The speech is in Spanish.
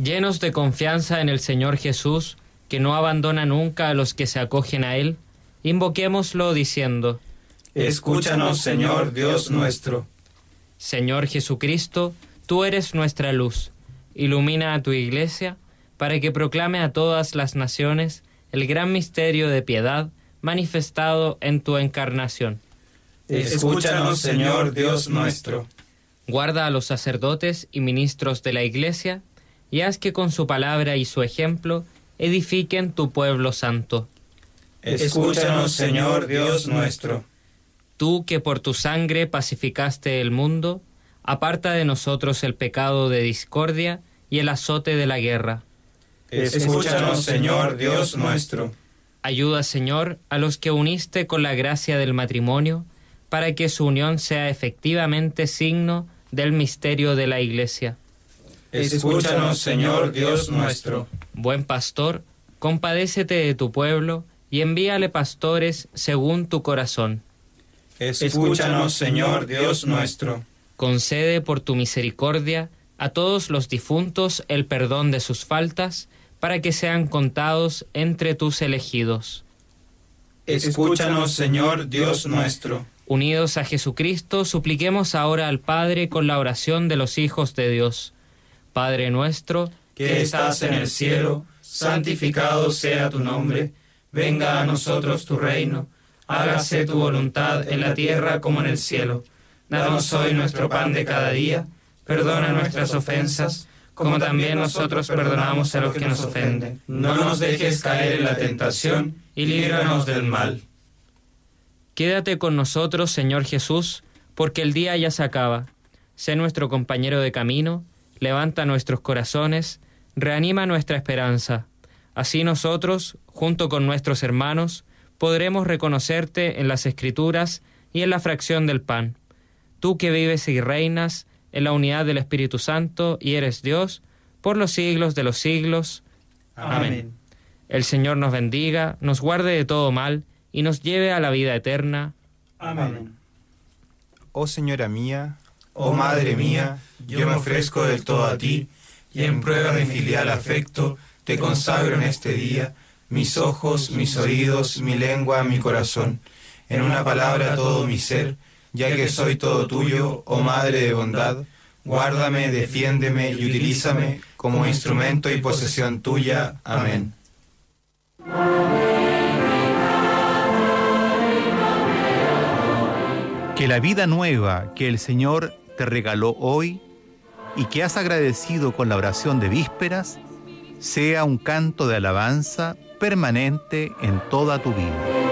Llenos de confianza en el Señor Jesús, que no abandona nunca a los que se acogen a Él, invoquémoslo diciendo: Escúchanos, Señor Dios nuestro. Señor Jesucristo, tú eres nuestra luz. Ilumina a tu Iglesia, para que proclame a todas las naciones el gran misterio de piedad manifestado en tu encarnación. Escúchanos, Señor Dios nuestro. Guarda a los sacerdotes y ministros de la Iglesia, y haz que con su palabra y su ejemplo edifiquen tu pueblo santo. Escúchanos, Señor Dios nuestro. Tú que por tu sangre pacificaste el mundo, aparta de nosotros el pecado de discordia y el azote de la guerra. Escúchanos, Señor Dios nuestro. Ayuda, Señor, a los que uniste con la gracia del matrimonio, para que su unión sea efectivamente signo del misterio de la Iglesia. Escúchanos, Señor Dios nuestro. Buen pastor, compadécete de tu pueblo y envíale pastores según tu corazón. Escúchanos, Señor Dios nuestro. Concede por tu misericordia a todos los difuntos el perdón de sus faltas, para que sean contados entre tus elegidos. Escúchanos, Señor Dios nuestro. Unidos a Jesucristo, supliquemos ahora al Padre con la oración de los hijos de Dios. Padre nuestro, que estás en el cielo, santificado sea tu nombre. Venga a nosotros tu reino. Hágase tu voluntad en la tierra como en el cielo. Danos hoy nuestro pan de cada día. Perdona nuestras ofensas, como también nosotros perdonamos a los que nos ofenden. No nos dejes caer en la tentación, y líbranos del mal. Quédate con nosotros, Señor Jesús, porque el día ya se acaba. Sé nuestro compañero de camino, levanta nuestros corazones, reanima nuestra esperanza. Así nosotros, junto con nuestros hermanos, podremos reconocerte en las Escrituras y en la fracción del pan. Tú que vives y reinas en la unidad del Espíritu Santo y eres Dios, por los siglos de los siglos. Amén. El Señor nos bendiga, nos guarde de todo mal y nos lleve a la vida eterna. Amén. Oh Señora mía, oh Madre mía, yo me ofrezco del todo a ti, y en prueba de filial afecto, te consagro en este día mis ojos, mis oídos, mi lengua, mi corazón, en una palabra todo mi ser, ya que soy todo tuyo, oh Madre de bondad. Guárdame, defiéndeme y utilízame como instrumento y posesión tuya. Amén. que la vida nueva que el Señor te regaló hoy y que has agradecido con la oración de vísperas sea un canto de alabanza permanente en toda tu vida.